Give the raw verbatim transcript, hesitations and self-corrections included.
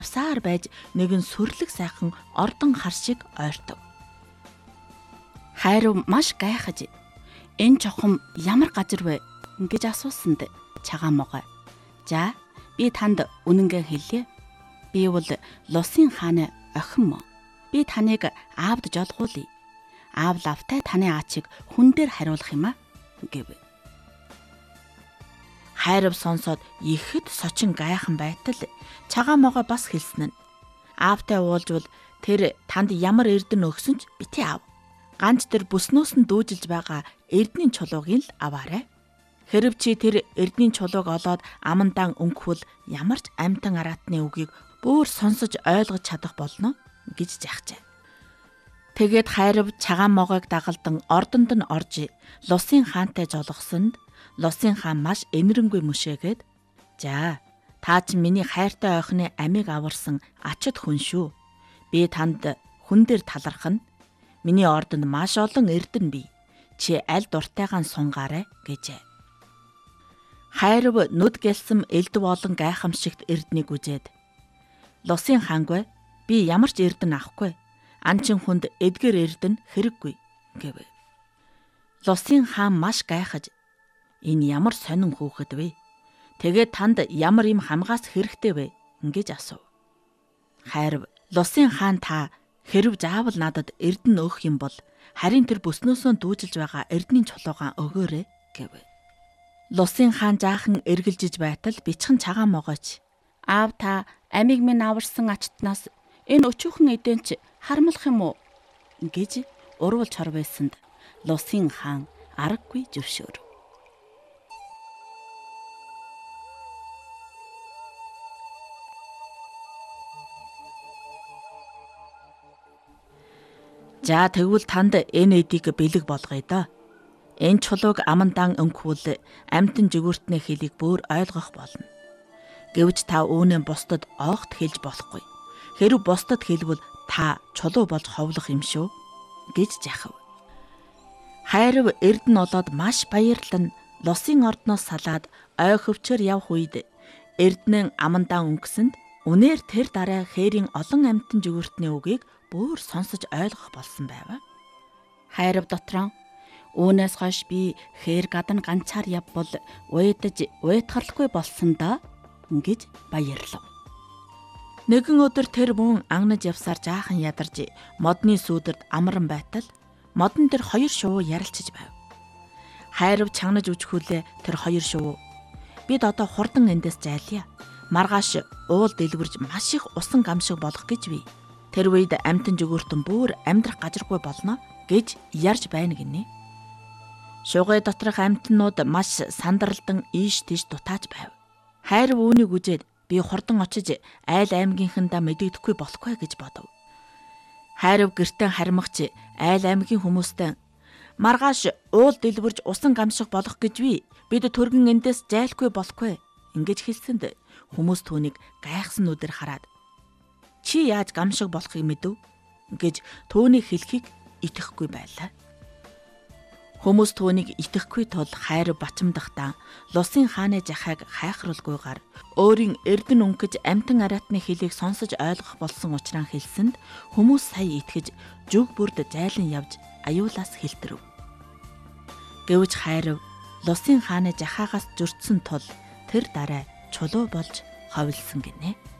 Саар байж нэгэн сүрлэг сайхан ордон хар шиг ойртов. Хайрав маш гайхаж энэ чухам ямар газар вэ гэж асуусанд Цагаан могой за би танд үнэнгээ хэлье. Би бол Лусын хааны охин мөн. Би таныг аавд жолгуулъя. Аав лавтай таны аачийг хүн дээр хариулах юм а гэв. Хайрав сонсоод ихэд сочин гайхан байтал Цагаан могой бас хэлсэн нь аавтай уулзвал тэр танд ямар эрдэнэ өгсөн ч бити аав. Ганц тэр бүснөөс нь дүүжилж байгаа эрдэнийн чулуугийг л аваарай. Хэрв чи тэр эрдэнийн чулууг олоод амандаан өнгөхвөл ямар ч амьтан араатны үгийг бүр сонсож ойлгож чадах болно гэж заахжээ. Тэгээд хайрав Цагаан могойг дагалдан ордонд нь орж Лусын хаантай жолгосонд Лусын хаан маш энэрэнгүй мөшөөгээд за та ч миний хайртай охины амийг аварсан ачид хүн шүү. Би танд хүн дээр таларх нь миний ордонд маш олон эрдэнэ бий. Чи аль дуртайгаан сунгаарай гэжээ. Хайрав нүд гэлсэм элдв олон гайхамшигт эрднийг үзээд Лусын хаангүй би ямар ч эрдэнэ авахгүй. Анчин хүнд эдгэр эрдэнэ хэрэггүй гэв. Лусын хаан маш гайхаж энэ ямар сонин хүүхэд вэ? Тэгээд танд ямар юм хамгаас хэрэгтэй вэ гэж асуув. Хайрав Лусын хаан та хэрв заавал надад эрдэнэ өгөх юм бол харин тэр бүснөөсөө дүүжилж байгаа эрдэнийн чулуугаа өгөөрэй гэв. Лусын хаан жаахан эргэлжиж байтал бичхэн Цагаан могойч аав та амийг минь аварсан ачтнаас энэ өчүүхэн эдэнч харамлах юм уу гэж урвалж хорвэсэнд Лусын хаан аргагүй зөвшөөрөв. За тэгвэл танд энэ эдийг бэлэг болгоё доо. Энэ чулууг амандаан өнгөхвөл амьтан жигүүртний хэлийг бүр ойлгох болно. Гэвч та үүнээ бусдад огт хэлж болохгүй. Хэрв бусдад хэлбэл та чулуу болж ховлох юм шүү гэж захив. Хайрав эрдэнэ олоод маш баярлан Лусын ордноос салаад ой хөвчөр явх үед эрдэнэн амандаан өнгөсөнд үнээр тэр дараа хээрийн олон амьтан жигүүртний үгийг бүр сонсож ойлгох болсон байв. Хайрав дотроо үүнээс хойш би хээр гадна ганцаар явбал уйдаж уйтгарлахгүй болсон да гэж баярлав. Нэгэн өдөр тэр мөн ангнаж явсаар жаахан ядарч модны сүүдэрд амран байтал модон тэр хоёр шувуу ярилцаж байв. Хайрав чанганаж үжихүүлээ тэр хоёр шувуу бид одоо хурдан эндээс зайлъя. Маргааш уул дэлгэрж маш их усан гамшиг болох гэж бий. Тэр үед амьтан жигүүртэн бүр амьдрах газаргүй болно гэж ярьж байна гинэ. Шугай доторх амьтнууд маш сандралдан ийш тийш дутааж байв. Хайрав үүнийг үзээд би хурдан очиж айл аймгийнхандаа мэдэгдэхгүй болохгүй гэж бодов. Хайрав гэртээ харимгч айл аймгийн хүмүүстэй маргааш уул дэлбэрж усан гамшиг болох гэж би бид төргөн эндээс зайлхгүй болохгүй ингэж хэлсэнд хүмүүс түүнийг гайхсан нүдээр хараад чи яаж гамшиг болохыг мэдэв гэж түүний хэлхийг итгэхгүй байлаа. Хүмүүс түүнийг итгэхгүй тул хайр бачимдахдаа Лусын хааны жахайг хайхруулгүйгээр өөрийн эрдэнэ өнгөж амьтан араатны хэлийг сонсож ойлгох болсон учраас хэлсэнд хүмүүс сая итгэж зүг бүрд зайлан явж аюулаас хэлтрэв. Гэвч хайрав Лусын хааны жахаагаас зөрчсөн тул тэр дараа чулуу болж ховлсон гинэ.